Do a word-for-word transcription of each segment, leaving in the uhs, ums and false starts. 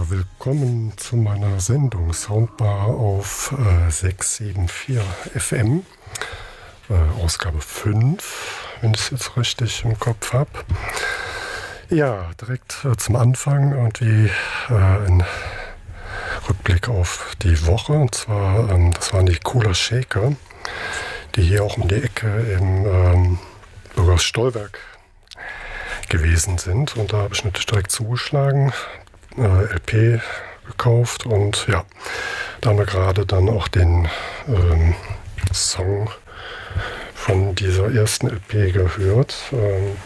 Ja, willkommen zu meiner Sendung Soundbar auf äh, sechs sieben vier F M, äh, Ausgabe fünf, wenn ich es jetzt richtig im Kopf habe. Ja, direkt äh, zum Anfang irgendwie äh, ein Rückblick auf die Woche. Und zwar, ähm, das waren die Cooler Shaker, die hier auch um die Ecke im ähm, Bürgerstolwerk gewesen sind. Und da habe ich natürlich direkt zugeschlagen, äh, L P gekauft und ja, da haben wir gerade dann auch den ähm, Song von dieser ersten L P gehört. Ähm,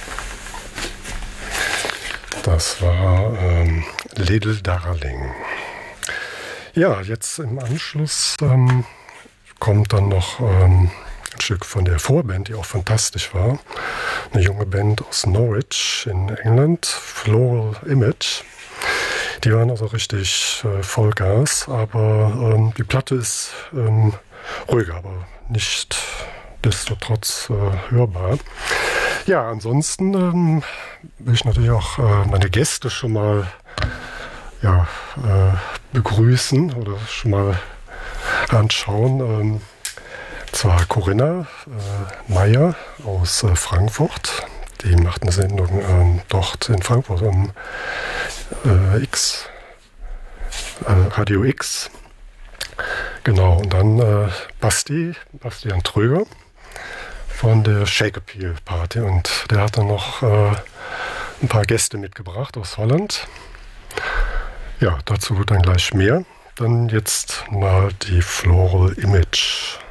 das war ähm, Little Darling. Ja, jetzt im Anschluss ähm, kommt dann noch ähm, ein Stück von der Vorband, die auch fantastisch war. Eine junge Band aus Norwich in England, Floral Image. Die waren also richtig äh, Vollgas, aber ähm, die Platte ist ähm, ruhiger, aber nicht destotrotz äh, hörbar. Ja, ansonsten ähm, will ich natürlich auch äh, meine Gäste schon mal ja, äh, begrüßen oder schon mal anschauen. Ähm, zwar Corinna äh, Meyer aus äh, Frankfurt. Die macht eine Sendung ähm, dort in Frankfurt am äh, X, äh, Radio X. Genau, und dann äh, Basti, Bastian Tröger von der Shake Appeal Party. Und der hat dann noch äh, ein paar Gäste mitgebracht aus Holland. Ja, dazu dann gleich mehr. Dann jetzt mal die Floral Image.